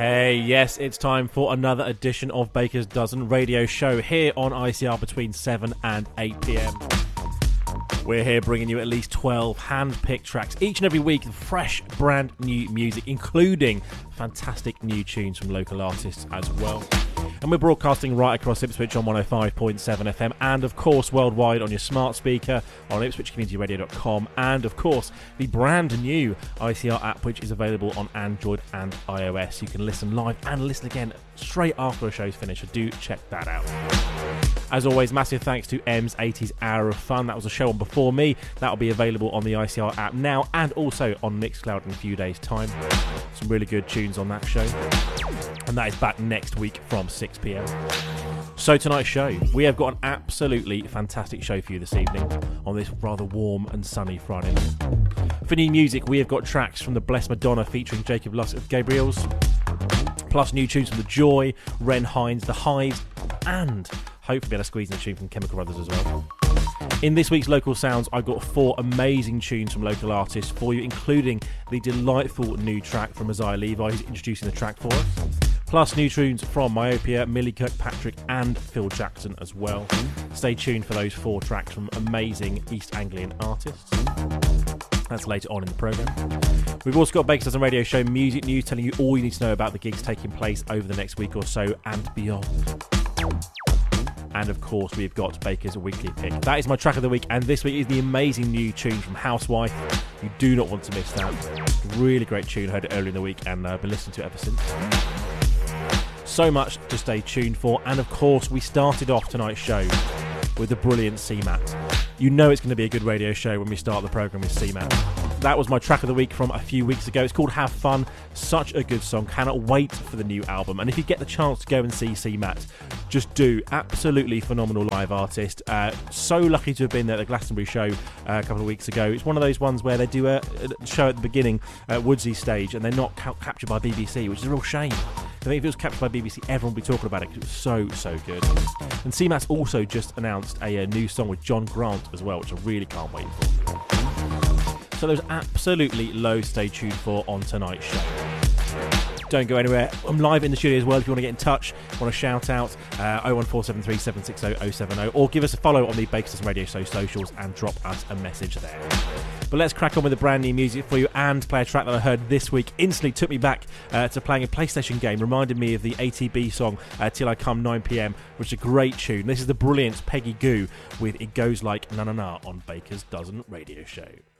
Hey, yes, it's time for another edition of Baker's Dozen Radio Show here on ICR between 7 and 8 p.m. We're here bringing you at least 12 hand-picked tracks each and every week of fresh, brand new music, including fantastic new tunes from local artists as well. And we're broadcasting right across Ipswich on 105.7 FM and, of course, worldwide on your smart speaker on ipswichcommunityradio.com and, of course, the brand new ICR app, which is available on Android and iOS. You can listen live and listen again straight after a show's finished, so do check that out. As always, massive thanks to M's 80s Hour of Fun. That was a show on Before Me. That'll be available on the ICR app now and also on Mixcloud in a few days' time. Some really good tunes on that show. And that is back next week from 6 p.m. So tonight's show, we have got an absolutely fantastic show for you this evening on this rather warm and sunny Friday night. For new music, we have got tracks from the Blessed Madonna featuring Jacob Lusk of Gabriels, plus new tunes from The Joy, Ren Hines, The Hives, and hopefully be able to squeeze in a tune from Chemical Brothers as well. In this week's Local Sounds, I've got 4 amazing tunes from local artists for you, including the delightful new track from Isaiah Levi, who's introducing the track for us. Plus new tunes from Myopia, Millie Kirkpatrick and Phil Jackson as well. Stay tuned for those 4 tracks from amazing East Anglian artists. That's later on in the programme. We've also got Baker's Dozen Radio Show music news, telling you all you need to know about the gigs taking place over the next week or so and beyond. And of course, we've got Baker's Weekly Pick. That is my track of the week, and this week is the amazing new tune from Housewife. You do not want to miss that. Really great tune, heard it earlier in the week, and been listening to it ever since. So much to stay tuned for, and of course, we started off tonight's show with the brilliant CMAT. You know it's going to be a good radio show when we start the programme with CMAT. That was my track of the week from a few weeks ago. It's called Have Fun. Such a good song. Cannot wait for the new album. And if you get the chance to go and see CMAT, just do. Absolutely phenomenal live artist. So lucky to have been there at the Glastonbury show a couple of weeks ago. It's one of those ones where they do a show at the beginning at Woodsey stage and they're not captured by BBC, which is a real shame. I think if it was captured by BBC, everyone would be talking about it because it was so good. And CMAT's also just announced a new song with John Grant as well, which I really can't wait for. So there's absolutely loads to stay tuned for on tonight's show. Don't go anywhere. I'm live in the studio as well if you want to get in touch, want to shout out 01473 760 070 or give us a follow on the Baker's Dozen Radio Show socials and drop us a message there. But let's crack on with the brand new music for you and play a track that I heard this week. Instantly took me back to playing a PlayStation game, reminded me of the ATB song Till I Come 9pm, which is a great tune. This is the brilliant Peggy Gou with It Goes Like Na Na Na on Baker's Dozen Radio Show.